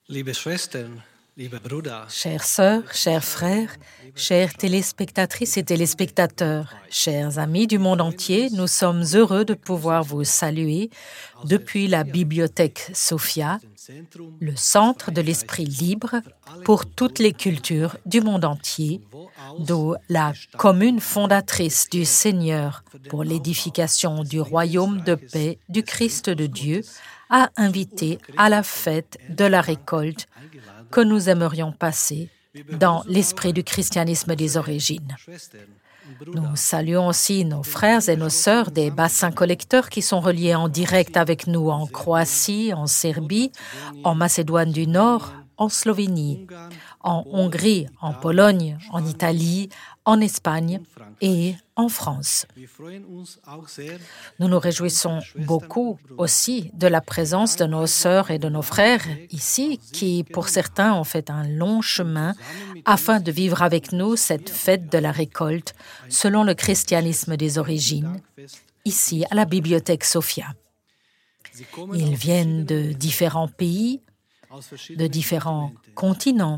Liebe Schwestern, liebe Brüder, Chères sœurs, chers frères, chères téléspectatrices et téléspectateurs, chers amis du monde entier, nous sommes heureux de pouvoir vous saluer depuis la bibliothèque Sophia, le centre de l'esprit libre pour toutes les cultures du monde entier, d'où la commune fondatrice du Seigneur pour l'édification du royaume de paix du Christ de Dieu a invité à la fête de la récolte que nous aimerions passer dans l'esprit du christianisme des origines. Nous saluons aussi nos frères et nos sœurs des bassins collecteurs qui sont reliés en direct avec nous en Croatie, en Serbie, en Macédoine du Nord, en Slovénie, en Hongrie, en Pologne, en Italie, en Espagne et en France. Nous nous réjouissons beaucoup aussi de la présence de nos sœurs et de nos frères ici qui, pour certains, ont fait un long chemin afin de vivre avec nous cette fête de la récolte selon le christianisme des origines, ici à la bibliothèque Sophia. Ils viennent de différents pays, de différents continents.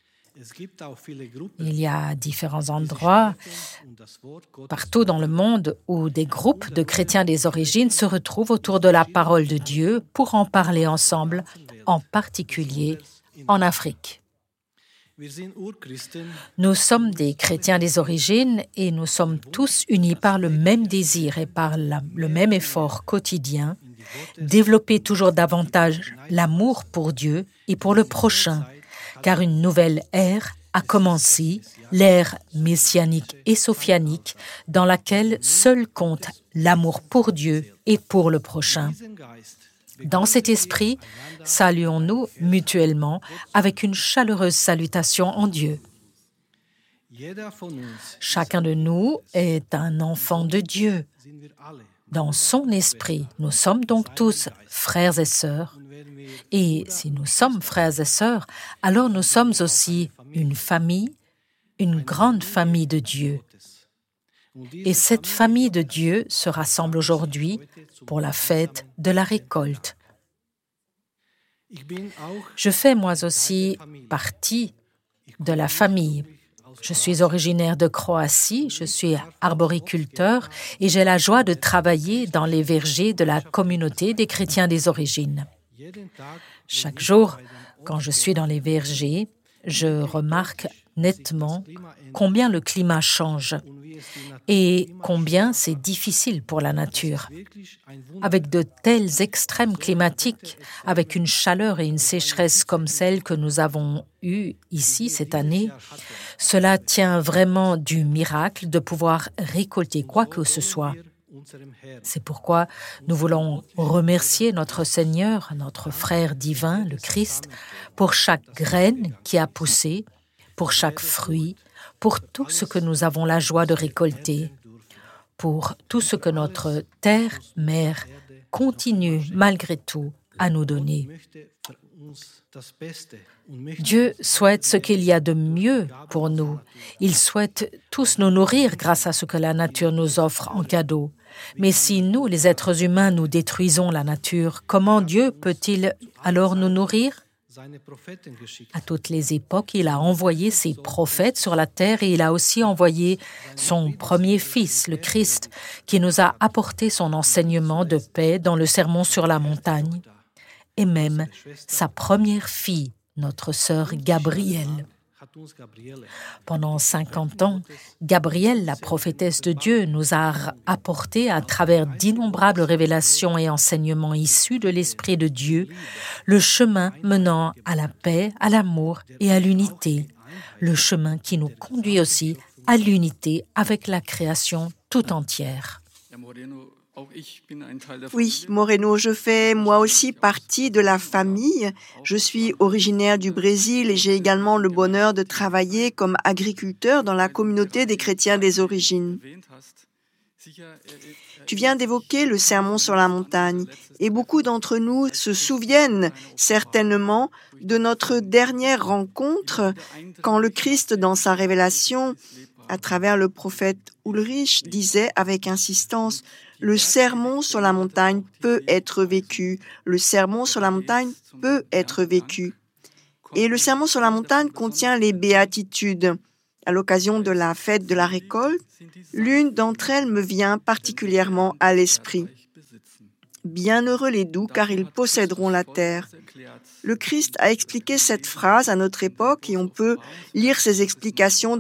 Il y a différents endroits partout dans le monde où des groupes de chrétiens des origines se retrouvent autour de la parole de Dieu pour en parler ensemble, en particulier en Afrique. Nous sommes des chrétiens des origines et nous sommes tous unis par le même désir et par le même effort quotidien, développer toujours davantage l'amour pour Dieu et pour le prochain, car une nouvelle ère a commencé, l'ère messianique et sophianique, dans laquelle seul compte l'amour pour Dieu et pour le prochain. Dans cet esprit, saluons-nous mutuellement avec une chaleureuse salutation en Dieu. Chacun de nous est un enfant de Dieu. Dans son esprit, nous sommes donc tous frères et sœurs. Et si nous sommes frères et sœurs, alors nous sommes aussi une famille, une grande famille de Dieu. Et cette famille de Dieu se rassemble aujourd'hui pour la fête de la récolte. Je fais moi aussi partie de la famille. Je suis originaire de Croatie, je suis arboriculteur et j'ai la joie de travailler dans les vergers de la communauté des chrétiens des origines. Chaque jour, quand je suis dans les vergers, je remarque nettement combien le climat change et combien c'est difficile pour la nature. Avec de tels extrêmes climatiques, avec une chaleur et une sécheresse comme celle que nous avons eues ici cette année, cela tient vraiment du miracle de pouvoir récolter quoi que ce soit. C'est pourquoi nous voulons remercier notre Seigneur, notre frère divin, le Christ, pour chaque graine qui a poussé, pour chaque fruit, pour tout ce que nous avons la joie de récolter, pour tout ce que notre terre-mère continue malgré tout à nous donner. Dieu souhaite ce qu'il y a de mieux pour nous. Il souhaite tous nous nourrir grâce à ce que la nature nous offre en cadeau. Mais si nous, les êtres humains, nous détruisons la nature, comment Dieu peut-il alors nous nourrir? À toutes les époques, il a envoyé ses prophètes sur la terre et il a aussi envoyé son premier fils, le Christ, qui nous a apporté son enseignement de paix dans le Sermon sur la montagne, et même sa première fille, notre sœur Gabrielle. Pendant 50 ans, Gabrielle, la prophétesse de Dieu, nous a apporté à travers d'innombrables révélations et enseignements issus de l'Esprit de Dieu, le chemin menant à la paix, à l'amour et à l'unité, le chemin qui nous conduit aussi à l'unité avec la création tout entière. Oui, Moreno, je fais moi aussi partie de la famille. Je suis originaire du Brésil et j'ai également le bonheur de travailler comme agriculteur dans la communauté des chrétiens des origines. Tu viens d'évoquer le Sermon sur la montagne et beaucoup d'entre nous se souviennent certainement de notre dernière rencontre quand le Christ, dans sa révélation, à travers le prophète Ulrich, disait avec insistance « Le sermon sur la montagne peut être vécu. Le sermon sur la montagne peut être vécu. » Et le Sermon sur la montagne contient les béatitudes. À l'occasion de la fête de la récolte, l'une d'entre elles me vient particulièrement à l'esprit. Bienheureux les doux, car ils posséderont la terre. Le Christ a expliqué cette phrase à notre époque et on peut lire ses explications